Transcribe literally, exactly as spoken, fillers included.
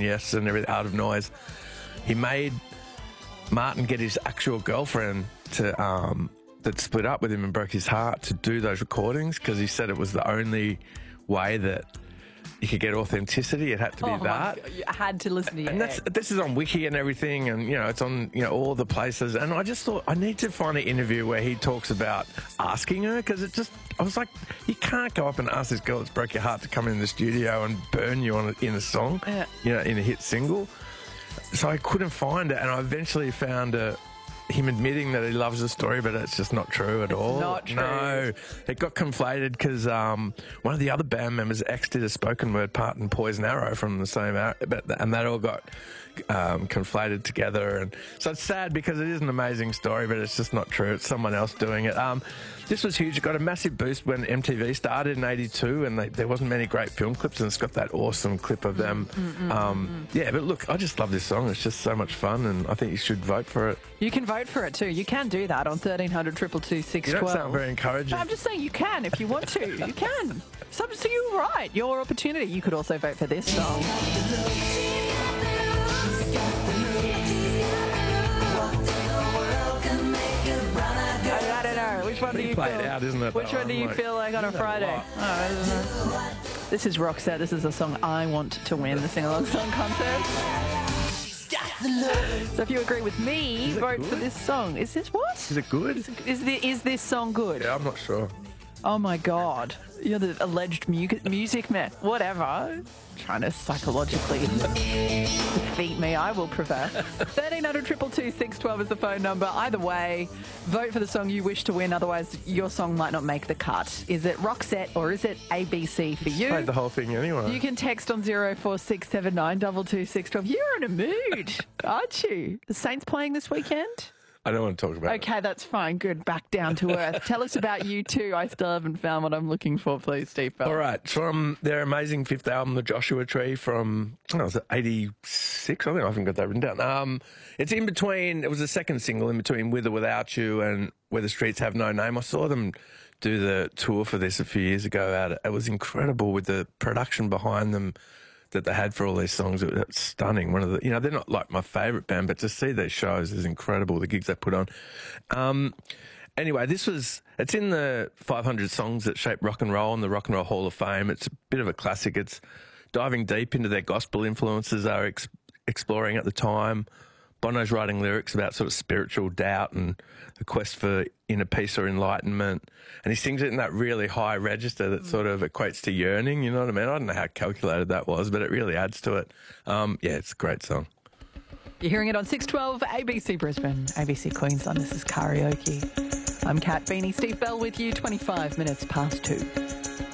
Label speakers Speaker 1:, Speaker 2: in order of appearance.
Speaker 1: Yes and everything, Art of Noise. He made Martin get his actual girlfriend to um, that split up with him and broke his heart to do those recordings because he said it was the only way that you could get authenticity. It had to be
Speaker 2: Oh my
Speaker 1: that.
Speaker 2: God, you had to listen to your
Speaker 1: And that's,
Speaker 2: head.
Speaker 1: this is on Wiki and everything, and you know it's on you know all the places. And I just thought I need to find an interview where he talks about asking her because it just I was like, you can't go up and ask this girl that's broke your heart to come in the studio and burn you on a, in a song,
Speaker 2: Yeah.
Speaker 1: you know, in a hit single. So I couldn't find it, and I eventually found a. Him admitting that he loves the story, but it's just not true at all.
Speaker 2: not true.
Speaker 1: No, it got conflated because um, one of the other band members, X, did a spoken word part in Poison Arrow from the same, ar- but and that all got um, conflated together. And so it's sad because it is an amazing story, but it's just not true. It's someone else doing it. Um, this was huge. It got a massive boost when M T V started in eighty-two, and they, there wasn't many great film clips, and it's got that awesome clip of them.
Speaker 2: Mm,
Speaker 1: Um, yeah, but look, I just love this song. It's just so much fun, and I think you should vote for it.
Speaker 2: You can vote for it too. You can do that on thirteen hundred, two two two, six
Speaker 1: You don't
Speaker 2: one two.
Speaker 1: sound very encouraging.
Speaker 2: I'm just saying you can if you want to. You can. So, so you're right. Your opportunity. You could also vote for this song. I, I don't know. Which one do you
Speaker 1: Played
Speaker 2: feel?
Speaker 1: out, isn't it,
Speaker 2: Which
Speaker 1: though?
Speaker 2: one do
Speaker 1: I'm
Speaker 2: you
Speaker 1: like,
Speaker 2: feel like on a Friday? Oh, I don't know. This is Roxette. This is a song I want to win the sing-along song contest. So if you agree with me,
Speaker 1: Is it
Speaker 2: vote
Speaker 1: good?
Speaker 2: for this song. Is this what?
Speaker 1: Is it good?
Speaker 2: Is, the, is this song good?
Speaker 1: Yeah, I'm not sure.
Speaker 2: Oh my God. You're the alleged mu- music man. Whatever. Trying to psychologically defeat me. I will prevail. thirteen hundred, two two two, six one two is the phone number. Either way, vote for the song you wish to win. Otherwise, your song might not make the cut. Is it Roxette or is it A B C for you?
Speaker 1: Played the whole thing anyway.
Speaker 2: You can text on zero four six seven nine two two six one two. You're in a mood, aren't you? The Saints playing this weekend?
Speaker 1: I don't want to talk about it.
Speaker 2: Okay, that's fine. Good. Back down to earth. Tell us about you too. I still haven't found what I'm looking for, please, Steve Bell.
Speaker 1: All right, from their amazing fifth album, The Joshua Tree, from oh, was it eighty-six? I think I haven't got that written down. Um, it's in between. It was the second single in between With or Without You and Where the Streets Have No Name. I saw them do the tour for this a few years ago. Out, it was incredible with the production behind them that they had for all these songs. It was stunning. One of the, you know, they're not like my favourite band, but to see their shows is incredible. The gigs they put on. Um, anyway, this was. It's in the five hundred songs that shape rock and roll in the Rock and Roll Hall of Fame. It's a bit of a classic. It's diving deep into their gospel influences they were ex- exploring at the time. Bono's writing lyrics about sort of spiritual doubt and the quest for inner peace or enlightenment. And he sings it in that really high register that sort of equates to yearning, you know what I mean? I don't know how calculated that was, but it really adds to it. Um, yeah, it's a great song.
Speaker 2: You're hearing it on six twelve A B C Brisbane, A B C Queensland. This is Karaoke. I'm Kat Beanie. Steve Bell with you, twenty-five minutes past two.